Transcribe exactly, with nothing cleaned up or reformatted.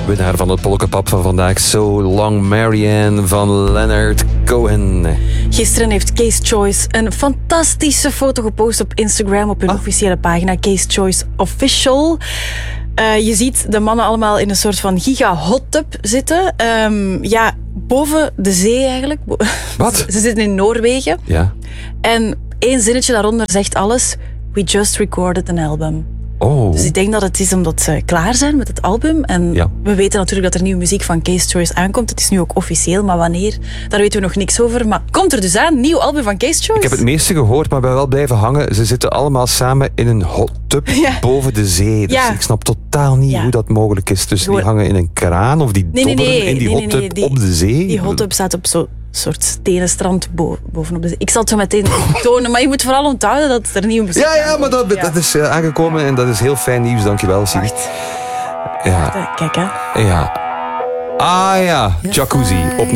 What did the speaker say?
Winnaar van het Polkapap van vandaag. So Long Marianne van Leonard Cohen. Gisteren heeft Case Choice een fantastische foto gepost op Instagram op hun ah. officiële pagina Case Choice Official. Uh, je ziet de mannen allemaal in een soort van giga hot tub zitten. Um, ja, boven de zee eigenlijk. Wat? Ze zitten in Noorwegen. Ja. En één zinnetje daaronder zegt alles. We just recorded an album. Oh. Dus ik denk dat het is omdat ze klaar zijn met het album. En ja. we weten natuurlijk dat er nieuwe muziek van Case Choice aankomt. Het is nu ook officieel, maar wanneer? Daar weten we nog niks over. Maar komt er dus aan, nieuw album van Case Choice? Ik heb het meeste gehoord, maar ben wel blijven hangen. Ze zitten allemaal samen in een hot tub ja. boven de zee. Dus ja. ik snap totaal niet ja. hoe dat mogelijk is. Dus die hangen in een kraan of die nee, nee, dobberen nee, in die nee, hot tub nee, nee, op de zee. Die hot tub staat op zo'n soort stenen strand bovenop de zee. Ik zal het zo meteen tonen, maar je moet vooral onthouden dat er nieuwe muziek Ja, ja, aankomt. maar dat, ja. dat is uh, aangekomen en dat is heel fijn nieuws. Dankjewel, Siri. Ja. Kijk, hè. Ja. Ah ja, Jacuzzi op